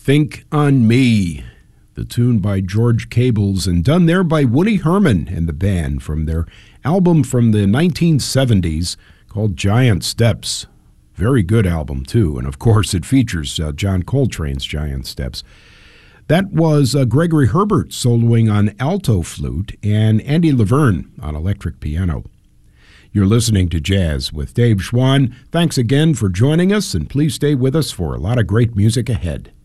Think on Me, the tune by George Cables and done there by Woody Herman and the band from their album from the 1970s called Giant Steps. Very good album, too, and of course it features John Coltrane's Giant Steps. That was Gregory Herbert soloing on alto flute and Andy Laverne on electric piano. You're listening to Jazz with Dave Schwann. Thanks again for joining us, and please stay with us for a lot of great music ahead.